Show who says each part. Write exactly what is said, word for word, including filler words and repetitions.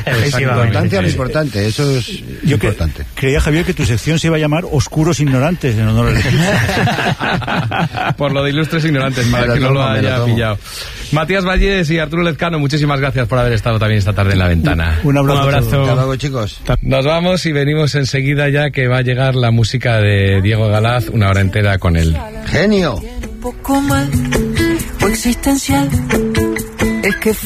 Speaker 1: Pues importancia lo importante, eso es
Speaker 2: Yo
Speaker 1: importante.
Speaker 2: Cre- creía, Javier, que tu sección se iba a llamar Oscuros Ignorantes, en honor al
Speaker 3: Por lo de ilustres ignorantes, para que no lo haya pillado. Matías Vallés y Arturo Lezcano, muchísimas gracias por haber estado también esta tarde en La Ventana.
Speaker 2: Un abrazo.
Speaker 3: Un abrazo.
Speaker 1: Hasta luego, chicos.
Speaker 3: Nos vamos y venimos enseguida ya que va a llegar la música de Diego Galaz, una hora entera con él.
Speaker 1: ¡Genio!
Speaker 4: Un poco mal o existencial es que